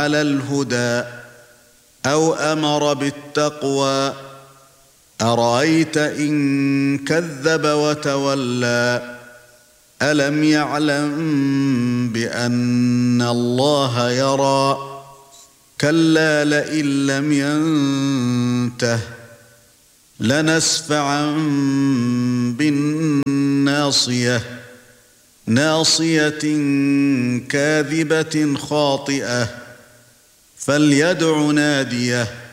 على الهدى أو أمر بالتقوى أرأيت إن كذب وتولى ألم يعلم بأن الله يرى كلا لئن لم ينته لنسفعا بالناصية ناصية كاذبة خاطئة فليدع ناديه